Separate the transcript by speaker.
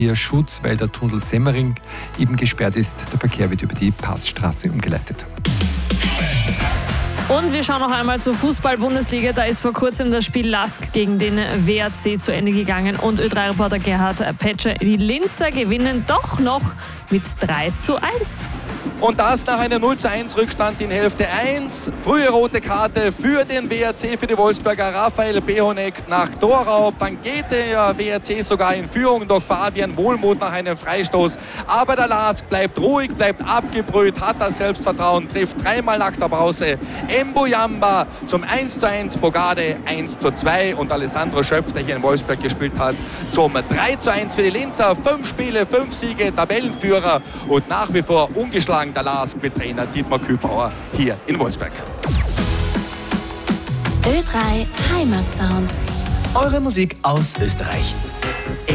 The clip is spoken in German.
Speaker 1: Hier Schutz, weil der Tunnel Semmering eben gesperrt ist. Der Verkehr wird über die Passstraße umgeleitet.
Speaker 2: Und wir schauen noch einmal zur Fußball-Bundesliga. Da ist vor kurzem das Spiel LASK gegen den WRC zu Ende gegangen. Und Ö3-Reporter Gerhard Petscher, die Linzer gewinnen doch noch mit 3:1.
Speaker 3: Und das nach einem 0:1 Rückstand in Hälfte 1. Frühe rote Karte für den WRC, für die Wolfsberger. Raphael Behoneck nach Torraub. Dann geht der WRC sogar in Führung durch Fabian Wohlmuth nach einem Freistoß. Aber der LASK bleibt ruhig, bleibt abgebrüht, hat das Selbstvertrauen, trifft dreimal nach der Pause. Mbuyamba zum 1:1, Bogarde 1:2 und Alessandro Schöpf, der hier in Wolfsberg gespielt hat, zum 3:1 für die Linzer. 5 Spiele, 5 Siege, Tabellenführer und nach wie vor ungeschlagen der LASK mit Trainer Dietmar Kübauer hier in Wolfsberg.
Speaker 4: Ö3 Heimatsound.
Speaker 5: Eure Musik aus Österreich.